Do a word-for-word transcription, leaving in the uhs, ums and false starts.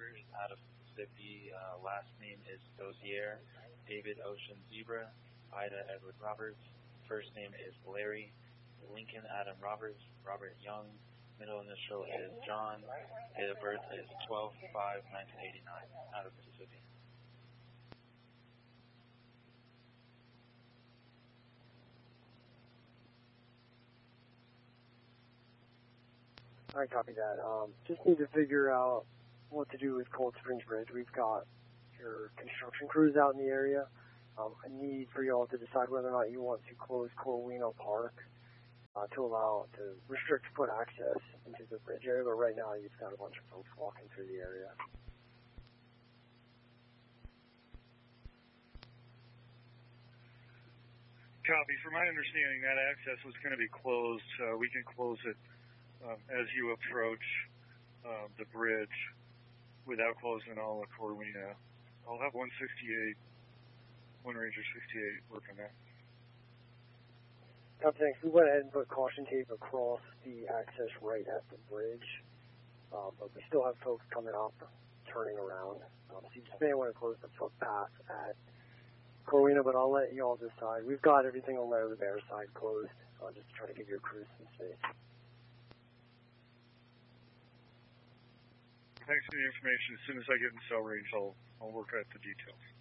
Robbers out of Mississippi. Uh, last name is Dozier, David Ocean Zebra, Ida Edward Roberts. First name is Larry, Lincoln Adam Roberts, Robert Young. Middle initial is John. Date of birth is twelve five nineteen eighty-nine out of Mississippi. All right, copy that. Um, just need to figure out what to do with Cold Springs Bridge. We've got your construction crews out in the area. Um, I need for y'all to decide whether or not you want to close Corwino Park uh, to allow, to restrict foot access into the bridge area, but right now you've got a bunch of folks walking through the area. Copy. From my understanding, that access was going to be closed. Uh, we can close it um, as you approach uh, the bridge without closing all of Corwino. I'll have one sixty-eight, one Ranger sixty-eight work on that. Copy, thanks. We went ahead and put caution tape across the access right at the bridge, uh, but we still have folks coming up, turning around. Um, so you just may want to close the footpath at Corwino, but I'll let you all decide. We've got everything on Larry the Bear side closed, uh, just to try to give your crew some space. Thanks for the information. As soon as I get in cell range, I'll, I'll work out the details.